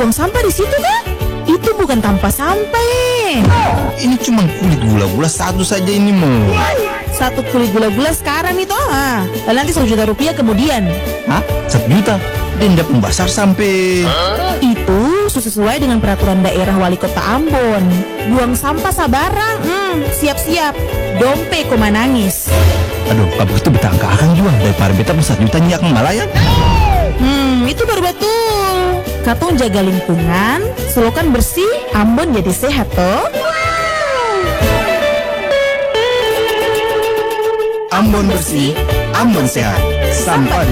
buang sampah di situ kan? Itu bukan tanpa sampah. Ini cuma kulit gula-gula satu saja ini mo. Satu kulit gula-gula sekarang itu nanti 1 juta rupiah kemudian. Hah? 1 juta? Denda pembasar sampai... Itu sesuai dengan peraturan daerah wali kota Ambon. Buang sampah sabarang, siap-siap. Dompe kok manangis. Aduh, kamu itu betangka akan jual daripada beta 1 juta nyak malayang. Itu baru betul. Katong jaga lingkungan, selokan bersih, Ambon jadi sehat toh. Ambon bersih, Ambon sehat. Sampah